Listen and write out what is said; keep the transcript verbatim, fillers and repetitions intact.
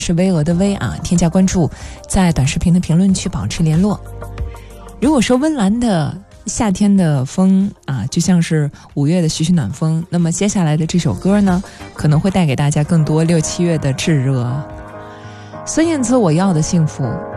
是巍峨的巍啊，添加关注，在短视频的评论区保持联络。如果说温岚的夏天的风啊，就像是五月的徐徐暖风，那么接下来的这首歌呢，可能会带给大家更多六七月的炙热。孙燕姿《我要的幸福》，